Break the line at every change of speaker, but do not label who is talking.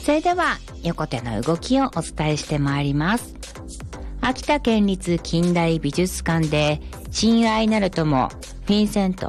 それでは横手の動きをお伝えしてまいります。秋田県立近代美術館で親愛なる友フィンセント